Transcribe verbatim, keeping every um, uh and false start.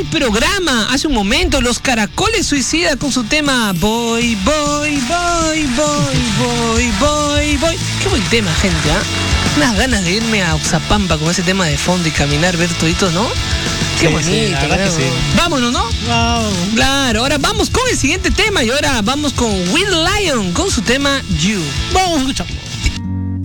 programa hace un momento. Los Caracoles Suicida con su tema Voy, voy, voy, voy, voy, voy, voy. Qué buen tema, gente, ¿ah? ¿eh? Unas ganas de irme a Oxapampa con ese tema de fondo y caminar, ver toditos, ¿no? Qué sí, bonito, sí, la verdad que sí. Vámonos, ¿no? Wow. Claro, ahora vamos con el siguiente tema y ahora vamos con Will Lion con su tema You. Vamos a escucharlo.